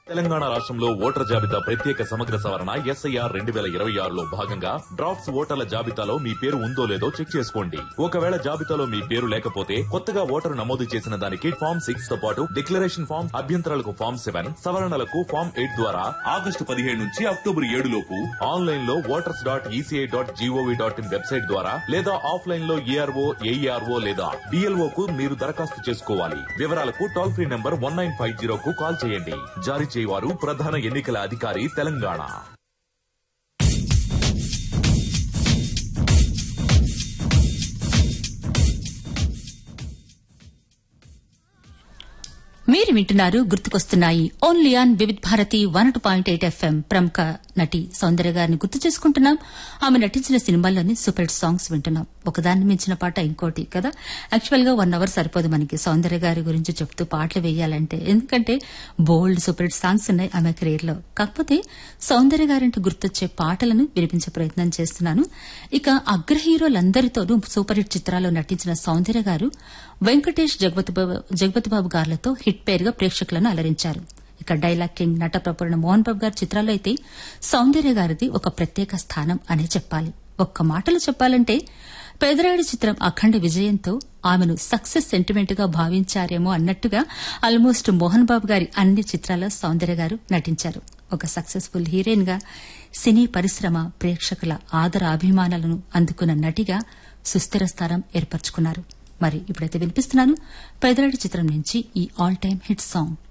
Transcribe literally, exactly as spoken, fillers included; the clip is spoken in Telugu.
తెలంగాణ రాష్ట్రంలో ఓటర్ జాబితా ప్రత్యేక సమగ్ర సవరణ ఎస్ఐఆర్ రెండు వేల ఇరవై ఆరులో భాగంగా డ్రాఫ్ట్స్ ఓటర్ల జాబితాలో మీ పేరు ఉందో లేదో చెక్ చేసుకోండి. ఒకవేళ జాబితాలో మీ పేరు లేకపోతే కొత్తగా ఓటరు నమోదు చేసిన దానికి ఫామ్ సిక్స్ తో పాటు డిక్లరేషన్ ఫామ్, అభ్యంతరాలకు ఫామ్ సెవెన్, సవరణలకు ఫామ్ ఎయిట్ ద్వారా ఆగస్టు పదిహేడు నుంచి అక్టోబర్ ఏడు లోపు ఆన్లైన్ లో voters dot ECI dot GOV dot in website ద్వారా లేదా ఆఫ్లైన్ లో ఏఆర్ఓ, ఏఈఆర్ఓ లేదా డిఎల్ఓ కు మీరు దరఖాస్తు చేసుకోవాలి. వివరాలకు toll free number one nine five zero కు కాల్ చేయండి. జారీ చేయవారు ప్రధాన ఎన్నికల అధికారి తెలంగాణ. మీరు వింటున్నారు గుర్తుకొస్తున్నాయి only on Vividh Bharati one two point eight FM. ప్రముఖ నటి సౌందర్య గారిని గుర్తు చేసుకుంటున్నాం. ఆమె నటించిన సినిమాల్లోని సూపర్ హిట్ సాంగ్స్ వింటున్నాం. ఒకదాన్ని మించిన పాట ఇంకోటి కదా. యాక్చువల్ గా వన్ అవర్ సరిపోదు మనకి సౌందర్య గారి గురించి చెప్తూ పాటలు వేయాలంటే, ఎందుకంటే బోల్డ్ సూపర్ హిట్ సాంగ్స్ ఉన్నాయి ఆమె కెరీర్ లో. కాకపోతే సౌందర్య గారింటి గుర్తొచ్చే పాటలను వినిపించే ప్రయత్నం చేస్తున్నాను. ఇక అగ్ర హీరోలందరితోనూ సూపర్ హిట్ చిత్రాల్లో నటించిన సౌందర్య గారు వెంకటేష్, జగపతి బాబు గారులతో హిట్ పేరుగా ప్రేక్షకులను అలరించారు. ఇక డైలాగ్ కింగ్, నటప్రపూర్ణ మోహన్ బాబు గారి చిత్రాల్లో అయితే సౌందర్య గారిది ఒక ప్రత్యేక స్థానం అనే చెప్పాలి. ఒక్క మాటలో చెప్పాలంటే పెదరాయుడు చిత్రం అఖండ విజయంతో ఆమెను సక్సెస్ సెంటిమెంట్ గా భావించారేమో అన్నట్టుగా ఆల్మోస్ట్ మోహన్ బాబు గారి అన్ని చిత్రాల్లో సౌందర్య గారు నటించారు. ఒక సక్సెస్ఫుల్ హీరోయిన్ గా సినీ పరిశ్రమ ప్రేక్షకుల ఆదర అభిమానాలను అందుకున్న నటిగా సుస్థిర స్థానం ఏర్పరచుకున్నారు. మరి ఇప్పుడైతే వినిపిస్తున్నాను పెదరాయుడు చిత్రం నుంచి ఈ ఆల్ టైమ్ హిట్ సాంగ్.